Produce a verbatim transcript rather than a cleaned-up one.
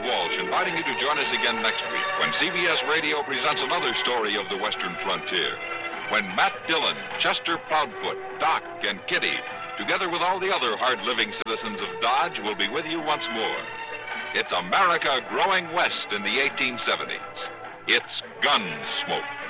Walsh, inviting you to join us again next week when C B S Radio presents another story of the Western frontier. When Matt Dillon, Chester Proudfoot, Doc, and Kitty, together with all the other hard-living citizens of Dodge, will be with you once more. It's America growing west in the eighteen seventies. It's Gunsmoke.